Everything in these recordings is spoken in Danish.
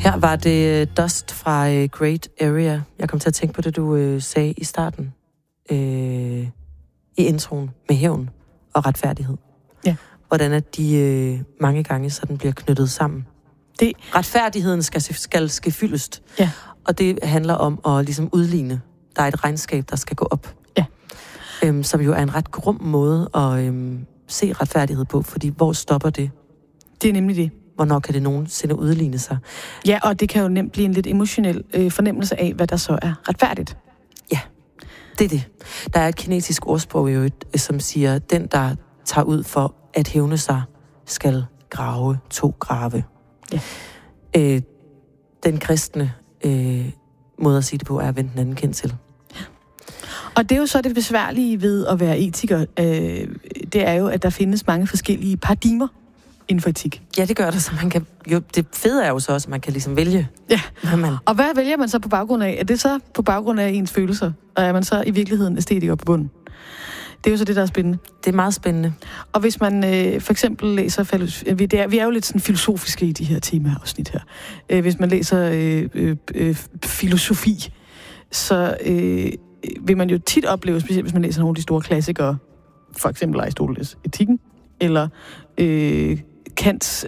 Her var det Dust fra Great Area. Jeg kom til at tænke på det, du sagde i starten. I introen med hævn og retfærdighed. Ja. Hvordan at de mange gange sådan bliver knyttet sammen. Retfærdigheden skal ske fyldest. Ja. Og det handler om at ligesom udligne. Der er et regnskab, der skal gå op. Ja. Som jo er en ret grum måde at se retfærdighed på, fordi hvor stopper det? Det er nemlig det. Hvornår kan det nogensinde udligne sig? Ja, og det kan jo nemt blive en lidt emotionel fornemmelse af, hvad der så er retfærdigt. Ja, det er det. Der er et kinesisk ordsprog, som siger, den, der tager ud for at hævne sig, skal grave 2 grave. Ja. Den kristne måde at sige det på, er at vende den anden kind til. Og det er jo så det besværlige ved at være etiker. Det er jo, at der findes mange forskellige paradigmer inden for etik. Ja, det gør det, så man kan jo, det fede er jo så også, at man kan ligesom vælge. Ja. Man... Og hvad vælger man så på baggrund af? Er det så på baggrund af ens følelser? Og er man så i virkeligheden æstetiker på bunden? Det er jo så det, der er spændende. Det er meget spændende. Og hvis man for eksempel læser... Vi er jo lidt sådan filosofiske i de her temaafsnit her. Hvis man læser filosofi, så vil man jo tit opleve, specielt hvis man læser nogle af de store klassikere, for eksempel Aristoteles Etikken, eller Kants...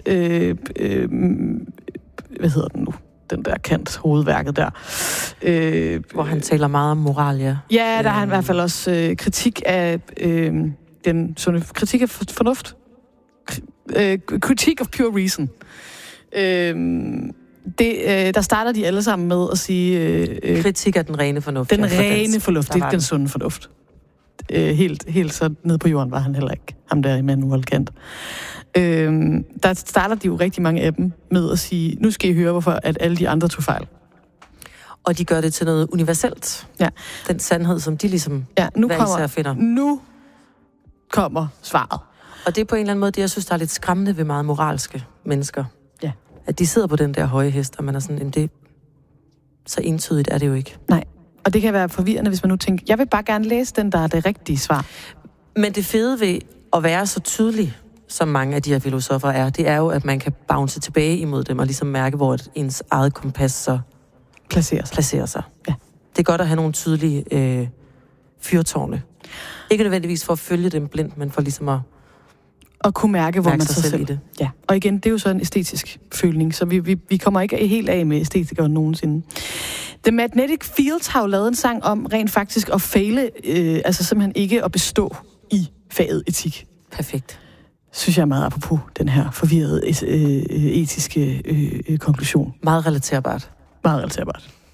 hvad hedder den nu? Den der Kants hovedværket der. Hvor han taler meget om moral, ja. Ja, der har han i hvert fald også kritik af kritik af fornuft. Critique of pure reason. Der starter de alle sammen med at sige... kritik af den rene fornuft. Den rene fornuft, det er den sunde fornuft. Helt så ned på jorden var han heller ikke. Ham der Immanuel Kant. Der starter de jo rigtig mange af dem med at sige, nu skal I høre, hvorfor at alle de andre tog fejl. Og de gør det til noget universelt. Ja. Den sandhed, som de ligesom finder. Nu kommer svaret. Og det er på en eller anden måde det, jeg synes, der er lidt skræmmende ved meget moralske mennesker. Ja. At de sidder på den der høje hest, og man er sådan, det så entydigt er det jo ikke. Nej. Og det kan være forvirrende, hvis man nu tænker, jeg vil bare gerne læse den, der er det rigtige svar. Men det fede ved at være så tydelig, som mange af de her filosofer er, det er jo, at man kan bounce tilbage imod dem, og ligesom mærke, hvor ens eget kompas så placerer sig. Ja. Det er godt at have nogle tydelige fyrtårne. Ikke nødvendigvis for at følge dem blindt, men for ligesom at kunne mærke, hvor man sig selv i det. Ja. Og igen, det er jo så en æstetisk følning, så vi kommer ikke helt af med æstetikere nogensinde. The Magnetic Fields har jo lavet en sang om rent faktisk at faile, altså simpelthen ikke at bestå i faget etik. Perfekt. Synes jeg er meget apropos den her forvirrede etiske konklusion. Meget relaterbart. Meget relaterbart.